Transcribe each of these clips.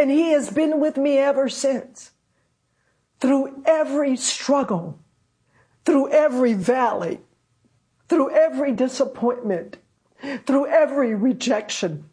And he has been with me ever since. Through every struggle, through every valley, through every disappointment, through every rejection.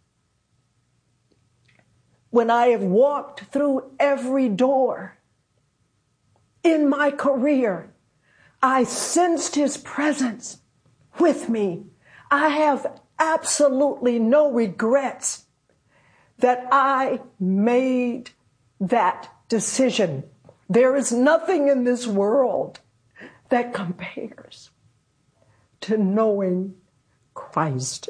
When I have walked through every door in my career, I sensed his presence with me. I have absolutely no regrets that I made that decision. There is nothing in this world that compares to knowing Christ.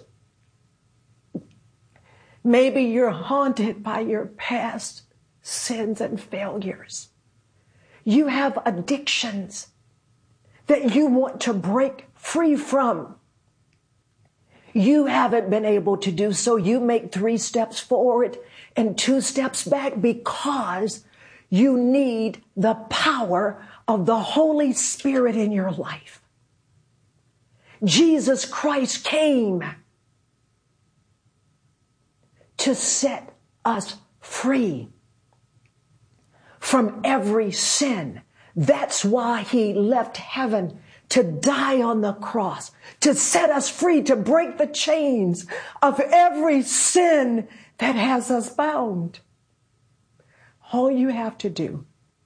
Maybe you're haunted by your past sins and failures. You have addictions that you want to break free from. You haven't been able to do so. You make 3 steps forward and 2 steps back because you need the power of the Holy Spirit in your life. Jesus Christ came to set us free from every sin. That's why he left heaven to die on the cross, to set us free, to break the chains of every sin that has us bound. All you have to do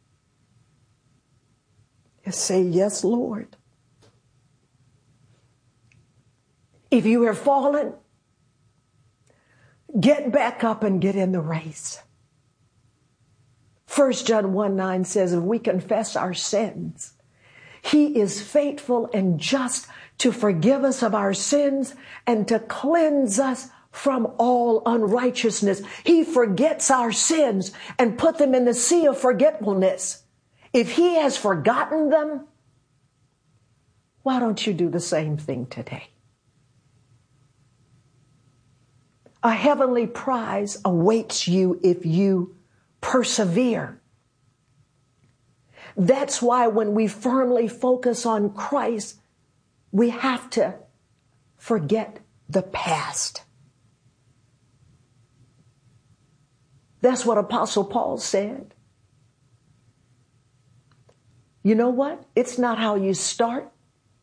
is say, yes, Lord. If you have fallen, get back up and get in the race. 1 John 1:9 says, if we confess our sins, he is faithful and just to forgive us of our sins and to cleanse us from all unrighteousness. He forgets our sins and put them in the sea of forgetfulness. If he has forgotten them, why don't you do the same thing today? A heavenly prize awaits you if you persevere. That's why when we firmly focus on Christ, we have to forget the past. That's what Apostle Paul said. You know what? It's not how you start.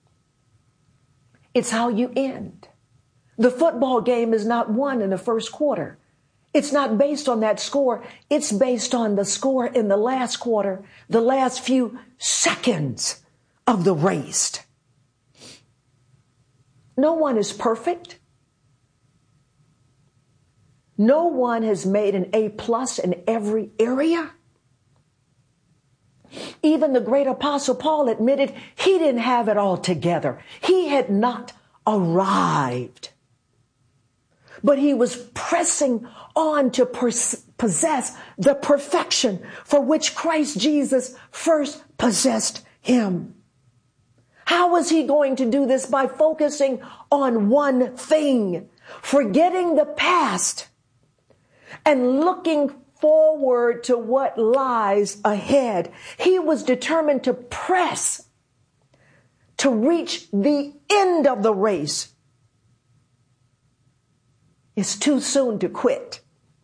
It's how you end. The football game is not won in the first quarter. It's not based on that score. It's based on the score in the last quarter, the last few seconds of the race. No one is perfect. No one has made an A+ in every area. Even the great Apostle Paul admitted he didn't have it all together. He had not arrived. But he was pressing on to possess the perfection for which Christ Jesus first possessed him. How was he going to do this? By focusing on one thing, forgetting the past and looking forward to what lies ahead. He was determined to press to reach the end of the race. It's too soon to quit.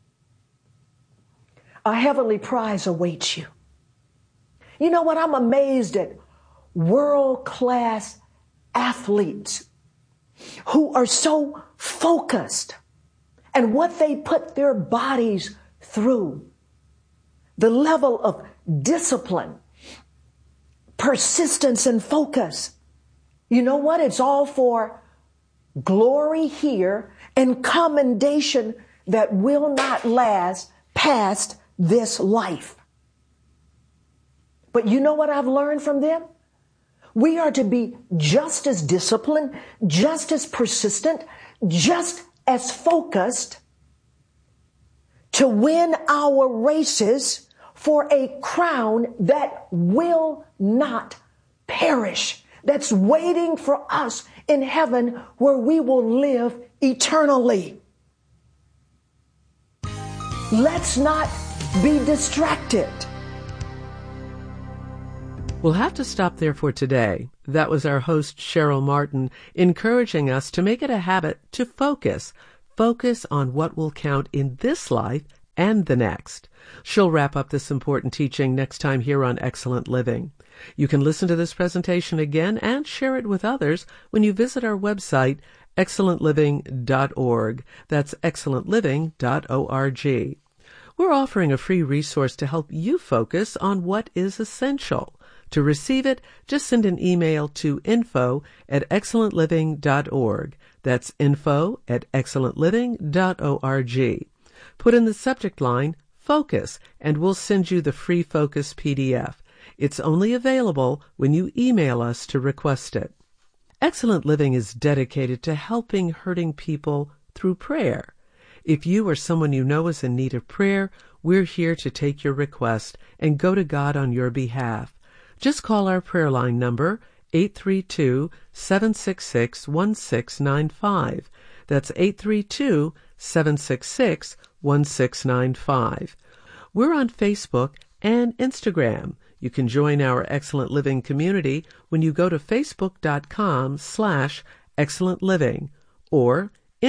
A heavenly prize awaits you. You know what? I'm amazed at world-class athletes who are so focused and what they put their bodies through. The level of discipline, persistence, and focus. You know what? It's all for glory here and commendation that will not last past this life. But you know what I've learned from them? We are to be just as disciplined, just as persistent, just as focused to win our races for a crown that will not perish, that's waiting for us in heaven where we will live eternally. Let's not be distracted. We'll have to stop there for today. That was our host, Cheryl Martin, encouraging us to make it a habit to focus on what will count in this life and the next. She'll wrap up this important teaching next time here on Excellent Living. You can listen to this presentation again and share it with others when you visit our website, excellentliving.org. That's excellentliving.org. We're offering a free resource to help you focus on what is essential. To receive it, just send an email to info@excellentliving.org. That's info@excellentliving.org. Put in the subject line, Focus, and we'll send you the free Focus PDF. It's only available when you email us to request it. Excellent Living is dedicated to helping hurting people through prayer. If you or someone you know is in need of prayer, we're here to take your request and go to God on your behalf. Just call our prayer line number, 832-766-1695. That's 832-766-1695. We're on Facebook and Instagram. You can join our Excellent Living community when you go to facebook.com/excellentliving or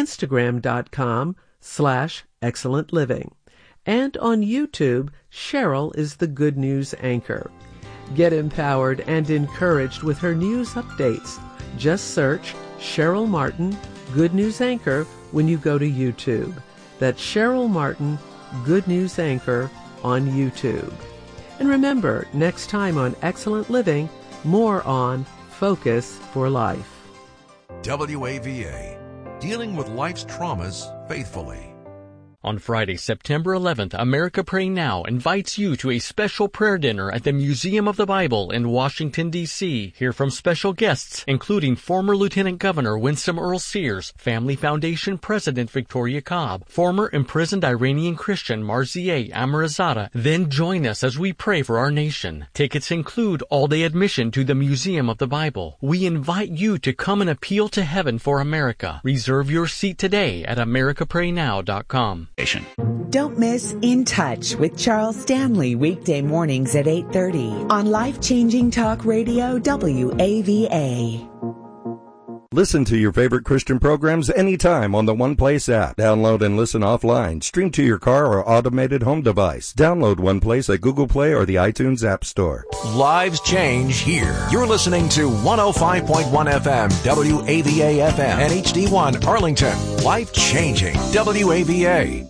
instagram.com/excellentliving. And on YouTube, Cheryl is the Good News Anchor. Get empowered and encouraged with her news updates. Just search Cheryl Martin, Good News Anchor, when you go to YouTube. That's Cheryl Martin, Good News Anchor on YouTube. And remember, next time on Excellent Living, more on Focus for Life. WAVA, dealing with life's traumas faithfully. On Friday, September 11th, America Pray Now invites you to a special prayer dinner at the Museum of the Bible in Washington, D.C. Hear from special guests, including former Lieutenant Governor Winsome Earl Sears, Family Foundation President Victoria Cobb, former imprisoned Iranian Christian Marzieh Amirzadeh. Then join us as we pray for our nation. Tickets include all-day admission to the Museum of the Bible. We invite you to come and appeal to heaven for America. Reserve your seat today at americapraynow.com. Don't miss In Touch with Charles Stanley weekday mornings at 8:30 on Life-Changing Talk Radio WAVA. Listen to your favorite Christian programs anytime on the One Place app. Download and listen offline. Stream to your car or automated home device. Download One Place at Google Play or the iTunes App Store. Lives change here. You're listening to 105.1 FM, WAVA FM, and HD1 Arlington. Life changing WAVA.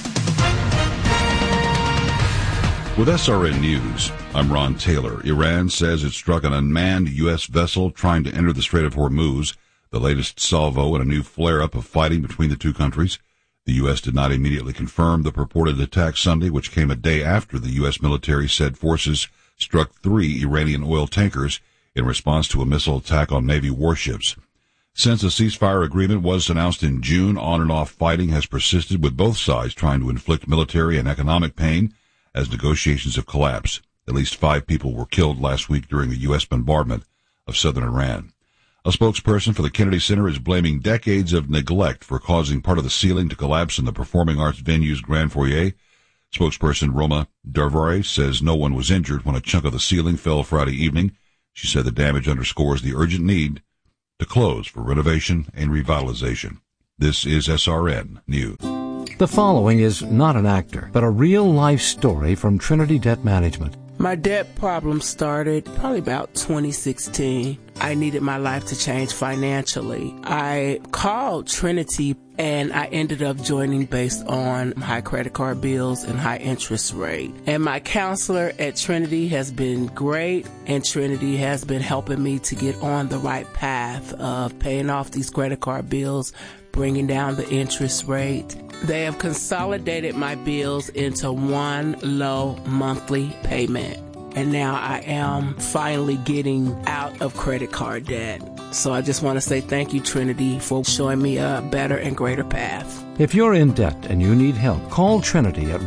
With SRN News, I'm Ron Taylor. Iran says it struck an unmanned U.S. vessel trying to enter the Strait of Hormuz, the latest salvo in a new flare-up of fighting between the two countries. The U.S. did not immediately confirm the purported attack Sunday, which came a day after the U.S. military said forces struck 3 Iranian oil tankers in response to a missile attack on Navy warships. Since a ceasefire agreement was announced in June, on-and-off fighting has persisted, with both sides trying to inflict military and economic pain as negotiations have collapsed. At least 5 people were killed last week during the U.S. bombardment of southern Iran. A spokesperson for the Kennedy Center is blaming decades of neglect for causing part of the ceiling to collapse in the performing arts venue's grand foyer. Spokesperson Roma Darvare says no one was injured when a chunk of the ceiling fell Friday evening. She said the damage underscores the urgent need to close for renovation and revitalization. This is SRN News. The following is not an actor, but a real-life story from Trinity Debt Management. My debt problem started probably about 2016. I needed my life to change financially. I called Trinity and I ended up joining based on high credit card bills and high interest rate. And my counselor at Trinity has been great, and Trinity has been helping me to get on the right path of paying off these credit card bills, bringing down the interest rate. They have consolidated my bills into one low monthly payment. And now I am finally getting out of credit card debt. So I just want to say thank you, Trinity, for showing me a better and greater path. If you're in debt and you need help, call Trinity at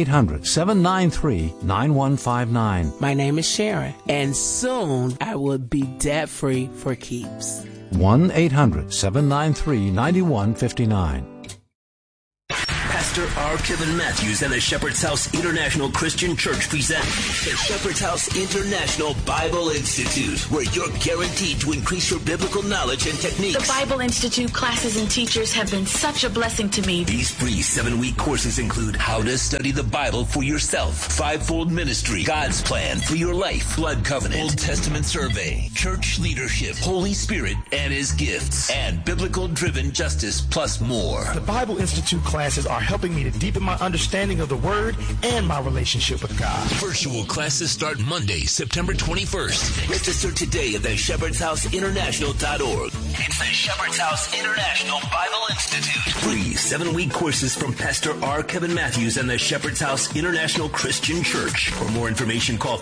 1-800-793-9159. My name is Sharon, and soon I will be debt-free for keeps. 1-800-793-9159. Pastor R. Kevin Matthews and the Shepherd's House International Christian Church present the Shepherd's House International Bible Institute, where you're guaranteed to increase your biblical knowledge and techniques. The Bible Institute classes and teachers have been such a blessing to me. These free 7-week courses include how to study the Bible for yourself, fivefold ministry, God's plan for your life, blood covenant, Old Testament survey, church leadership, Holy Spirit and His gifts, and biblical-driven justice, plus more. The Bible Institute classes are helping me to deepen my understanding of the Word and my relationship with God. Virtual classes start Monday, September 21st. Register today at theshepherdshouseinternational.org. It's the Shepherd's House International Bible Institute. Free 7-week courses from Pastor R. Kevin Matthews and the Shepherd's House International Christian Church. For more information, call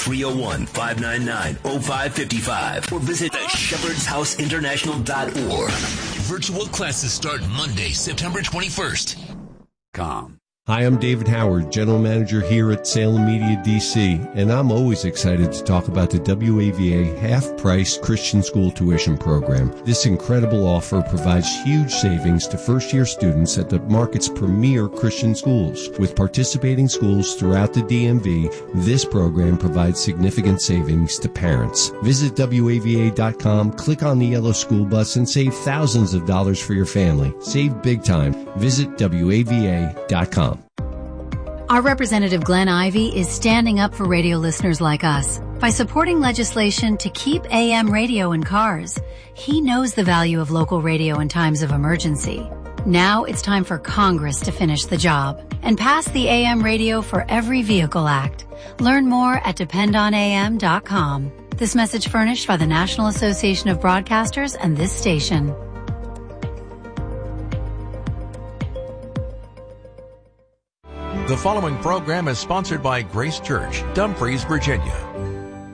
301-599-0555 or visit theshepherdshouseinternational.org. Virtual classes start Monday, September 21st. Hi, I'm David Howard, General Manager here at Salem Media DC, and I'm always excited to talk about the WAVA half-price Christian school tuition program. This incredible offer provides huge savings to first-year students at the market's premier Christian schools. With participating schools throughout the DMV, this program provides significant savings to parents. Visit WAVA.com, click on the yellow school bus, and save thousands of dollars for your family. Save big time. Visit WAVA.com. Our representative Glenn Ivey is standing up for radio listeners like us by supporting legislation to keep AM radio in cars. He knows the value of local radio in times of emergency. Now it's time for Congress to finish the job and pass the AM Radio for Every Vehicle Act. Learn more at dependonam.com. This message furnished by the National Association of Broadcasters and this station. The following program is sponsored by Grace Church, Dumfries, Virginia.